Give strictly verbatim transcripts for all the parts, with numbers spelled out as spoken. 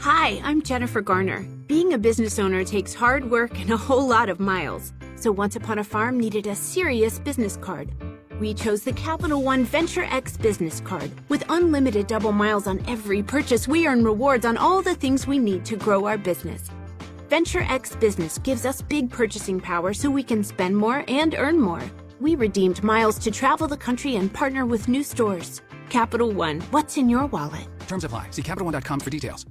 Hi, I'm Jennifer Garner. Being a business owner takes hard work and a whole lot of miles. So Once Upon a Farm needed a serious business card. We chose the Capital One Venture X business card. With unlimited double miles on every purchase, we earn rewards on all the things we need to grow our business. Venture X Business gives us big purchasing power so we can spend more and earn more. We redeemed miles to travel the country and partner with new stores. Capital One, what's in your wallet? Terms apply. See Capital One dot com for details.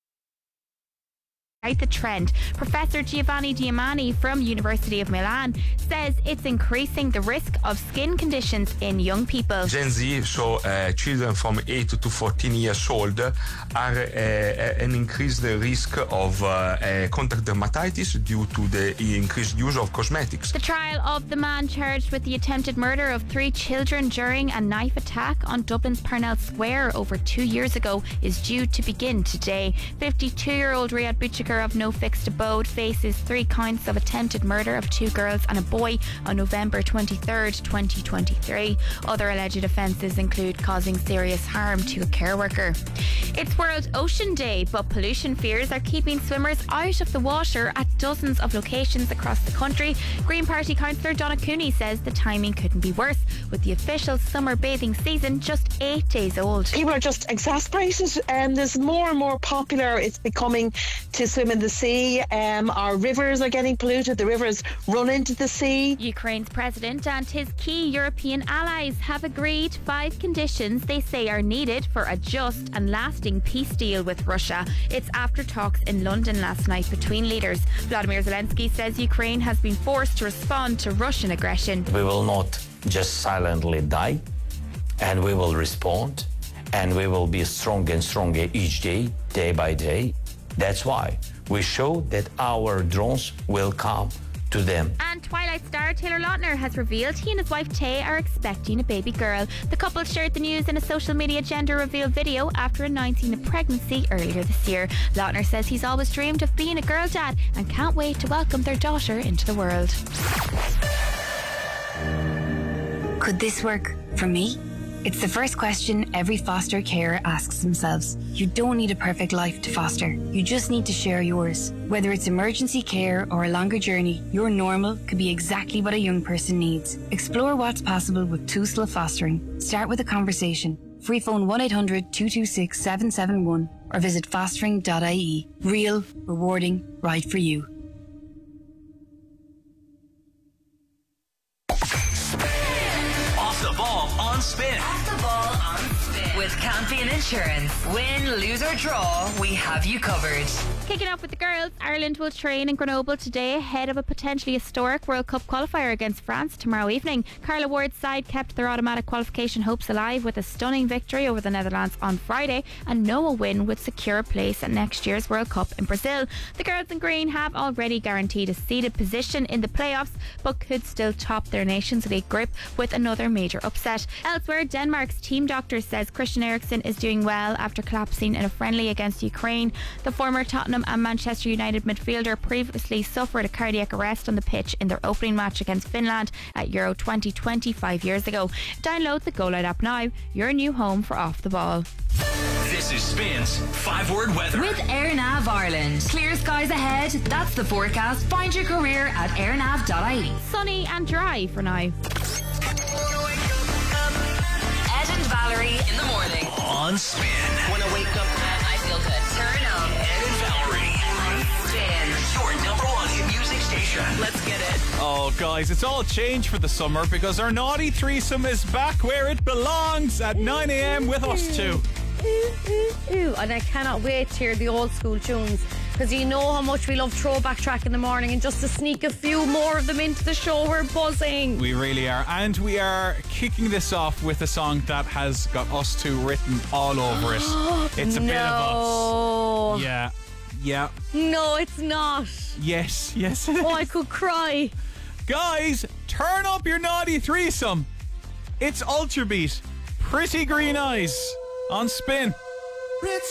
The trend. Professor Giovanni Diamani from University of Milan says it's increasing the risk of skin conditions in young people. Gen Z, so uh, children from eight to fourteen years old, are uh, an increased risk of uh, uh, contact dermatitis due to the increased use of cosmetics. The trial of the man charged with the attempted murder of three children during a knife attack on Dublin's Parnell Square over two years ago is due to begin today. fifty-two-year-old Riyad Bouchikar of no fixed abode faces three counts of attempted murder of two girls and a boy on November twenty-third, twenty twenty-three. Other alleged offences include causing serious harm to a care worker. It's World Ocean Day, but pollution fears are keeping swimmers out of the water at dozens of locations across the country. Green Party councillor Donna Cooney says the timing couldn't be worse, with the official summer bathing season just eight days old. People are just exasperated, and um, there's more and more popular it's becoming to swim in the sea. Um, our rivers are getting polluted. The rivers run into the sea. Ukraine's president and his key European allies have agreed five conditions they say are needed for a just and lasting peace deal with Russia. It's after talks in London last night between leaders. Vladimir Zelensky says Ukraine has been forced to respond to Russian aggression. We will not just silently die, and we will respond, and we will be stronger and stronger each day, day by day. That's why we show that our drones will come to them. And Twilight star Taylor Lautner has revealed he and his wife Tay are expecting a baby girl. The couple shared the news in a social media gender reveal video after announcing a pregnancy earlier this year. Lautner says he's always dreamed of being a girl dad and can't wait to welcome their daughter into the world. Could this work for me? It's the first question every foster carer asks themselves. You don't need a perfect life to foster. You just need to share yours. Whether it's emergency care or a longer journey, your normal could be exactly what a young person needs. Explore what's possible with Tusla Fostering. Start with a conversation. Free phone one eight hundred two two six seven seven one or visit fostering dot I E. Real, rewarding, right for you. Off the ball on Spin. Off the ball on Spin. With Campion Insurance. Win, lose or draw, we have you covered. Kicking off with the girls, Ireland will train in Grenoble today ahead of a potentially historic World Cup qualifier against France tomorrow evening. Carla Ward's side kept their automatic qualification hopes alive with a stunning victory over the Netherlands on Friday, and know a win would secure a place at next year's World Cup in Brazil. The girls in green have already guaranteed a seeded position in the playoffs, but could still top their Nations League group with another major upset. Elsewhere, Denmark's team doctor says Christian Eriksen is doing well after collapsing in a friendly against Ukraine. The former Tottenham and Manchester United midfielder previously suffered a cardiac arrest on the pitch in their opening match against Finland at Euro twenty twenty five years ago. Download the Go Loud app now, your new home for Off the Ball. This is Spin's five-word weather. With AirNav Ireland. Clear skies ahead. That's the forecast. Find your career at airnav dot I E. Sunny and dry for now. Ed and Valerie in the morning. On Spin. When I wake up, I feel good. Turn up. Ed and Valerie. On Spin. Your number one hit music station. Let's get it. Oh, guys, it's all changed for the summer because our naughty threesome is back where it belongs at nine a.m. with us too. Ooh, ooh, ooh. And I cannot wait to hear the old school tunes, because you know how much we love throwback track in the morning, and just to sneak a few more of them into the show, we're buzzing. We really are. And we are kicking this off with a song that has got us two written all over it. It's a no. bit of us. Yeah. Yeah. No, it's not. Yes, yes it is. Oh, I could cry. Guys, turn up your naughty threesome. It's Ultra Beat. Pretty Green Eyes on Spin.